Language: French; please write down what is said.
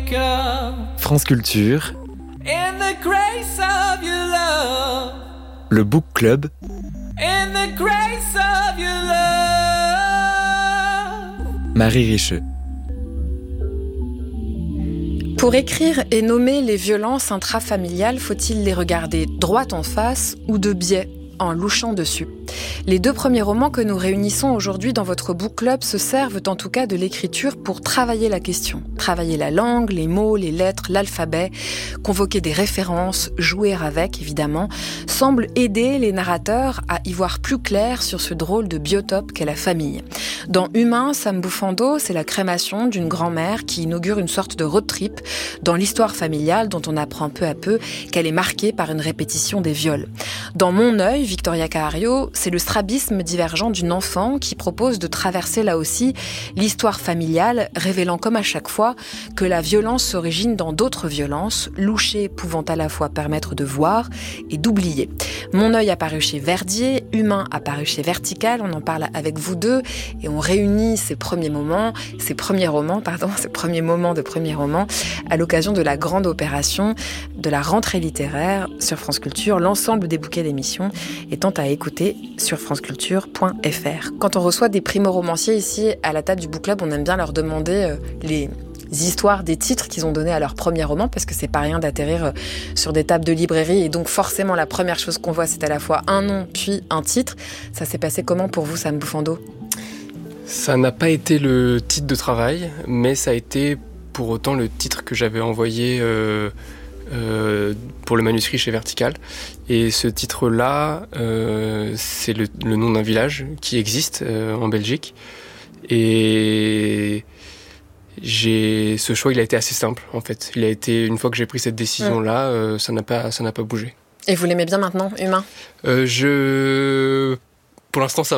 wake up France Culture, in the grace of your love, le Book Club, in the grace of your love. Marie Richeux. Pour écrire et nommer les violences intrafamiliales, faut-il les regarder droit en face ou de biais, en louchant dessus ? Les 2 premiers romans que nous réunissons aujourd'hui dans votre book club se servent en tout cas de l'écriture pour travailler la question. Travailler la langue, les mots, les lettres, l'alphabet, convoquer des références, jouer avec, évidemment, semble aider les narrateurs à y voir plus clair sur ce drôle de biotope qu'est la famille. Dans Humain, Sam Bufando, c'est la crémation d'une grand-mère qui inaugure une sorte de road trip dans l'histoire familiale dont on apprend peu à peu qu'elle est marquée par une répétition des viols. Dans Mon œil, Victoria Cahario, c'est le strabisme divergent d'une enfant qui propose de traverser là aussi l'histoire familiale, révélant comme à chaque fois que la violence s'origine dans d'autres violences, louchées pouvant à la fois permettre de voir et d'oublier. Mon œil apparu chez Verdier, Humain apparu chez Vertical, on en parle avec vous deux et on réunit ces premiers moments de premiers romans à l'occasion de la grande opération de la rentrée littéraire sur France Culture, l'ensemble des bouquets d'émissions étant à écouter sur franceculture.fr. Quand on reçoit des primo-romanciers ici à la table du book club, on aime bien leur demander les histoires des titres qu'ils ont donnés à leur premier roman, parce que c'est pas rien d'atterrir sur des tables de librairie, et donc forcément la première chose qu'on voit c'est à la fois un nom puis un titre. Ça s'est passé comment pour vous, Sam Bufando ? Ça n'a pas été le titre de travail, mais ça a été pour autant le titre que j'avais envoyé pour le manuscrit chez Vertical. Et ce titre-là, c'est le nom d'un village qui existe en Belgique. Et ce choix, il a été assez simple, en fait. Une fois que j'ai pris cette décision-là, ça n'a pas bougé. Et vous l'aimez bien maintenant, Humain ? Pour l'instant, ça